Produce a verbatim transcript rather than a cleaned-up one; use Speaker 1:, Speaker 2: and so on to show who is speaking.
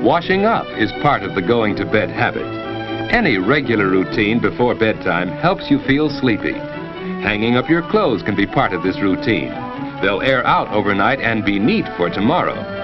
Speaker 1: Washing up is part of the going to bed habit. Any regular routine before bedtime helps you feel sleepy. Hanging up your clothes can be part of this routine. They'll air out overnight and be neat for tomorrow.